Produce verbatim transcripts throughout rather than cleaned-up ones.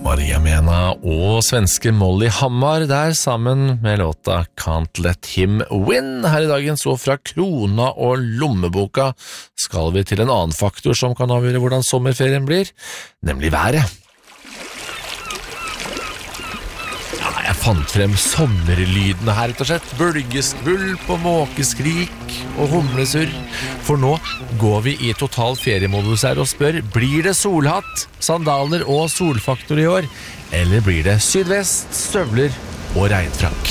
Maria Mena og svenske Molly Hammar der sammen med låta Can't Let Him Win. Her i dagen så fra krona og lommeboka skal vi til en annen faktor som kan avgjøre hvordan sommerferien blir, nemlig været. Ja, jeg fant frem sommerlydene her rett og slett. Bølgeskvulp og måkeskrik og humlesurr. For nå går vi i total feriemodus her og spør, blir det solhatt, sandaler og solfaktor i år? Eller blir det sydvest, støvler og regnfrakk?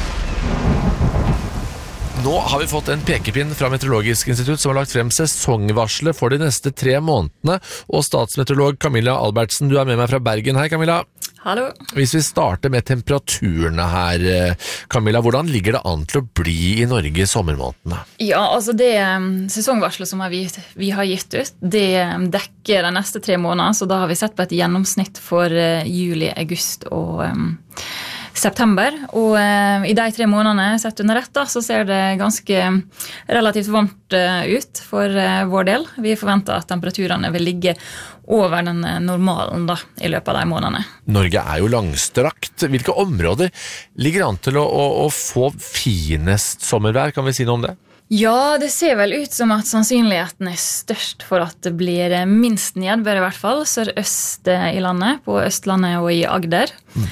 Nå har vi fått en pekepinn fra Meteorologisk institutt som har lagt frem sesongvarslet for de neste tre månedene. Og statsmeteorolog Camilla Albertsen, du er med meg fra Bergen. Hei Camilla. Hallo. Hvis vi starter med temperaturene her, Camilla, hvordan ligger det an til å bli i Norge i sommermånedene? Ja, altså det sesongvarslet som vi, vi har gitt ut, det dekker de neste tre måneder, så da har vi sett på et gjennomsnitt for juli, august og um, september. Og uh, i de tre månedene sett under ett, da, så ser det ganske relativt varmt uh, ut for uh, vår del. Vi forventer at temperaturene vil ligge over den normalen da, i løpet av de månedene. Norge er jo langstrakt. Hvilke områder ligger an til å, å, å få finest sommervær? Kan vi si noe om det? Ja, det ser vel ut som at sannsynligheten er størst for at det blir minst nedbør i hvert fall, sørøst i landet, på Østlandet og i Agder. Mm.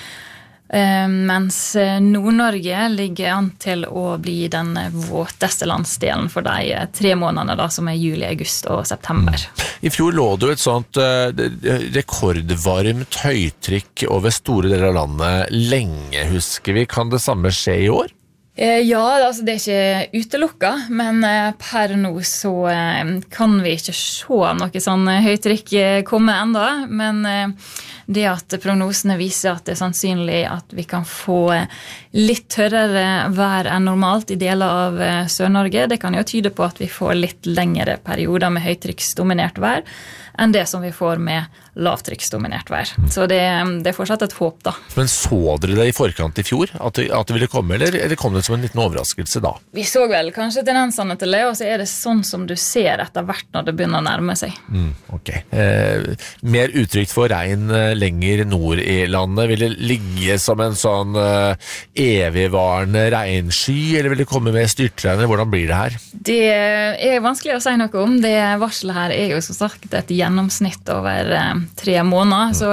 Mens Nord-Norge ligger an til å bli den våteste landsdelen for de tre månedene da, som er juli, august og september. I fjor lå det jo et sånt uh, rekordvarmt høytrykk over store deler av landet lenge, husker vi. Kan det samme skje i år? Ja, altså det er ikke utelukket, men per nå så kan vi ikke se noe sånn høytrykk komme enda, men det at prognosene viser at det er sannsynlig at vi kan få litt tørrere vær enn normalt i deler av Sør-Norge, det kan jo tyde på at vi får litt lengre perioder med høytrykksdominert vær enn det som vi får med lavtrykksdominert vær. Så det, det er fortsatt et håp da. Men så dere det i forkant i fjor, at det, at det ville komme, eller, eller kom det som en liten overraskelse da? Vi så vel kanskje tendensene til det, og så er det sånn som du ser etter hvert når det begynner å nærme seg. Mm, ok. Eh, mer utrygt for regn lenger nord i landet. Vil det ligge som en sånn eh, evigvarende regnsky, eller vil det komme med styrtregn? Hvordan blir det her? Det er vanskelig å si noe om. Det varselet her er jo som sagt et gjennomsnitt over eh, tre måneder, så,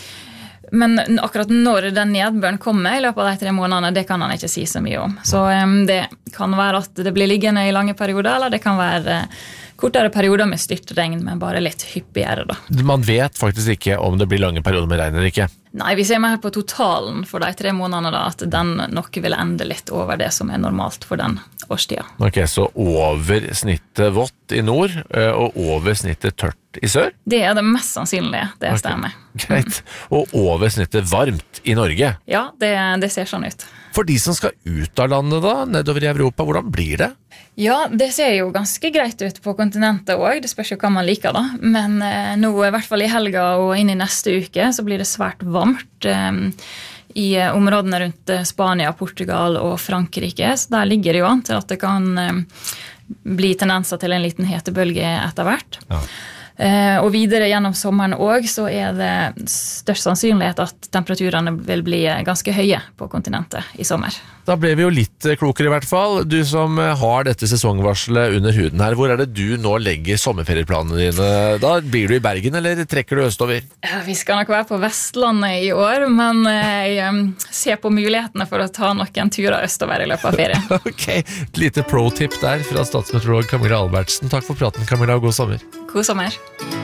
men akkurat når den nedbøren kommer i løpet av de tre månedene, det kan han ikke si så mye om. Så um, det kan være at det blir liggende i lange perioder, eller det kan være uh, kortere perioder med styrtregn, men bare litt hyppigere da. Man vet faktisk ikke om det blir lange perioder med regn eller ikke? Nei, vi ser mer på totalen for de tre månedene da, at den nok vil ende litt over det som er normalt for den årstida. Ok, så over snittet vått i nord, og over snittet tørt i sør? Det er det mest sannsynlige, det okay. Stemmer. Greit. Og over snittet varmt i Norge? Ja, det, det ser sånn ut. For de som skal ut av landet da, nedover i Europa, hvordan blir det? Ja, det ser jo ganske greit ut på kontinentet også, det spørs jo hva man liker da. Men eh, nå, i hvert fall i helga og inn i neste uke, så blir det svært varmt eh, i områdene rundt Spania, Portugal og Frankrike. Så der ligger det jo an til at det kan eh, bli tendenser til en liten hetebølge etter hvert. Ja. Eh, og videre gjennom sommeren også, så er det størst sannsynlighet at temperaturene vil bli ganske høye på kontinentet i sommer. Da ble vi jo litt klokere i hvert fall. Du som har dette sesongvarselet under huden her, hvor er det du nå legger sommerferieplanene dine? Da blir du i Bergen, eller trekker du østover? Ja, vi skal nok være på Vestlandet i år, men jeg ser på mulighetene for å ta noen turer østover i løpet av ferien. Ok, et lite pro-tip der fra statsmeteorolog Camilla Albertsen. Takk for praten, Camilla, og god sommer. God sommer.